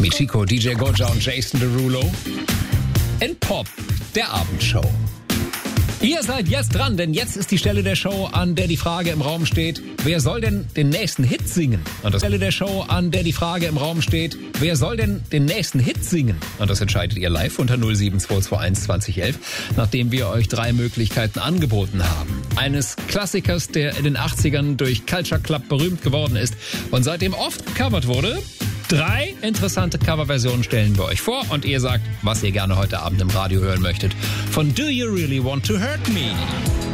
Michiko, DJ Goja und Jason Derulo in Pop, der Abendshow. Ihr seid jetzt dran, denn jetzt ist die Stelle der Show, an der die Frage im Raum steht, wer soll denn den nächsten Hit singen? Und das Stelle der Show, an der die Frage im Raum steht, wer soll denn den nächsten Hit singen? Und das entscheidet ihr live unter 07221 2011, nachdem wir euch 3 Möglichkeiten angeboten haben. Eines Klassikers, der in den 80ern durch Culture Club berühmt geworden ist und seitdem oft gecovert wurde. 3 interessante Coverversionen stellen wir euch vor und ihr sagt, was ihr gerne heute Abend im Radio hören möchtet. Von Do You Really Want to Hurt Me?